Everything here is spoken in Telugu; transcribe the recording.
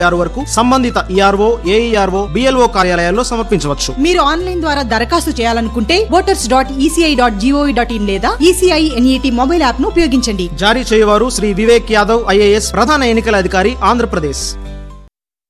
వరకు సంబంధిత ఈఆర్ఓ, ఏఈఆర్ఓ, బిఎల్ఓ కార్యాలయాల్లో సమర్పించవచ్చు. మీరు ఆన్లైన్ ద్వారా దరఖాస్తు చేయాలనుకుంటే voters.eci.gov.in లేదా ECI NET మొబైల్ యాప్ ను ఉపయోగించండి. జారీ చేయవారు శ్రీ వివేక్ యాదవ్, IAS, ప్రధాన ఎన్నికల అధికారి, ఆంధ్రప్రదేశ్.